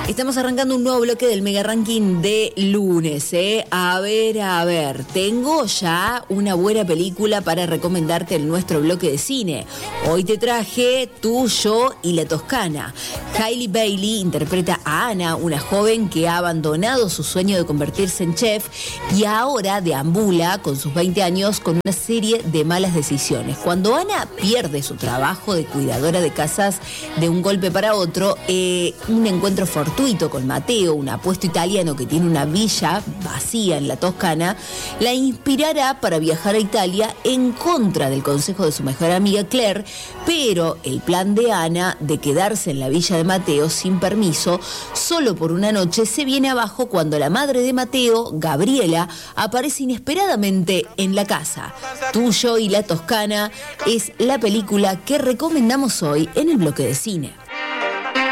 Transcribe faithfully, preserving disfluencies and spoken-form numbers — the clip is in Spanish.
Estamos arrancando un nuevo bloque del Mega Ranking de lunes, ¿eh? A ver, a ver, tengo ya una buena película para recomendarte en nuestro bloque de cine. Hoy te traje Tú, Yo y la Toscana. Hailey Bailey interpreta a Ana, una joven que ha abandonado su sueño de convertirse en chef y ahora deambula con sus veinte años con una serie de malas decisiones. Cuando Ana pierde su trabajo de cuidadora de casas de un golpe para otro, eh, un encuentro fortuito con Mateo, un apuesto italiano que tiene una villa vacía en la Toscana, la inspirará para viajar a Italia en contra del consejo de su mejor amiga Claire, pero el plan de Ana de quedarse en la villa de Mateo sin permiso, solo por una noche, se viene abajo cuando la madre de Mateo, Gabriela, aparece inesperadamente en la casa. Tú, Yo y la Toscana es la película que recomendamos hoy en el bloque de cine.